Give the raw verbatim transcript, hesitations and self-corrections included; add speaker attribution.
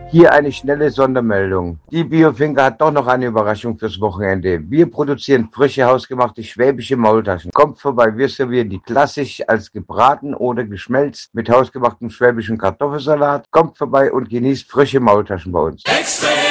Speaker 1: Hier eine schnelle Sondermeldung. Die Biofinke hat doch noch eine Überraschung fürs Wochenende. Wir produzieren frische, hausgemachte schwäbische Maultaschen. Kommt vorbei, wir servieren die klassisch als gebraten oder geschmelzt mit hausgemachtem schwäbischen Kartoffelsalat. Kommt vorbei und genießt frische Maultaschen bei uns.